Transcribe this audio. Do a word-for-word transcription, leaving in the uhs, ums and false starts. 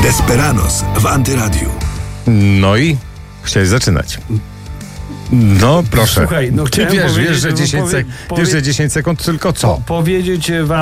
Desperados w Antyradiu. No i chciałeś zaczynać. No proszę. Słuchaj, no Ty chciałem wiesz, powiedzieć, wiesz, że no, dziesięć powie- sek- powie- wiesz, że dziesięć sekund tylko co? Powiedzieć wam